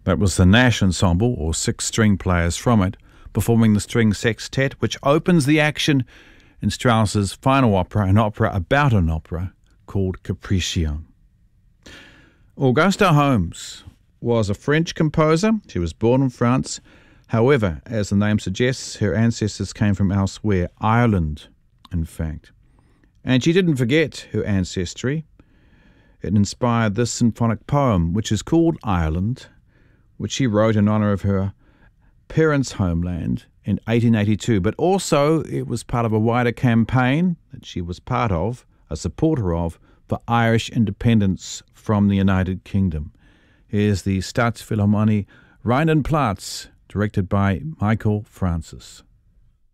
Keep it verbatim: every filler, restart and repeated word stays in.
That was the Nash Ensemble, or six string players from it, performing the string sextet, which opens the action in Strauss's final opera, an opera about an opera called Capriccio. Augusta Holmes was a French composer. She was born in France. However, as the name suggests, her ancestors came from elsewhere, Ireland, in fact. And she didn't forget her ancestry. It inspired this symphonic poem, which is called Ireland, which she wrote in honour of her parents' homeland in eighteen eighty-two. But also it was part of a wider campaign that she was part of, a supporter of, for Irish independence from the United Kingdom. Here's the Staatsphilharmonie Rheinland-Pfalz, directed by Michael Francis.